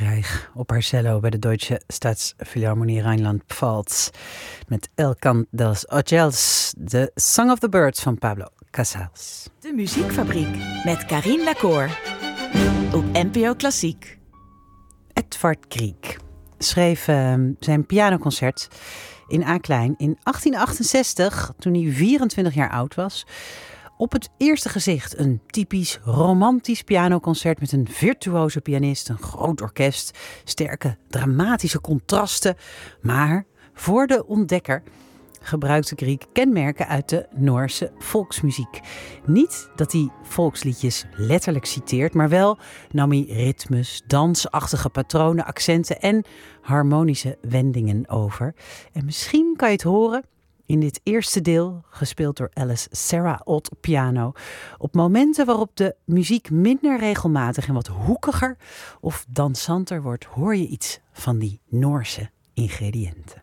krijg op haar cello bij de Deutsche Staatsphilharmonie Rijnland-Pfalz met El Cant dels Ogels, de Song of the Birds van Pablo Casals. De Muziekfabriek met Carine Lacour op NPO Klassiek. Edvard Grieg schreef zijn pianoconcert in A-klein in 1868, toen hij 24 jaar oud was. Op het eerste gezicht een typisch romantisch pianoconcert met een virtuoze pianist, een groot orkest, sterke dramatische contrasten. Maar voor de ontdekker gebruikte Grieg kenmerken uit de Noorse volksmuziek. Niet dat hij volksliedjes letterlijk citeert, maar wel nam hij ritmes, dansachtige patronen, accenten en harmonische wendingen over. En misschien kan je het horen in dit eerste deel, gespeeld door Alice Serra-Ott op piano, op momenten waarop de muziek minder regelmatig en wat hoekiger of dansanter wordt, hoor je iets van die Noorse ingrediënten.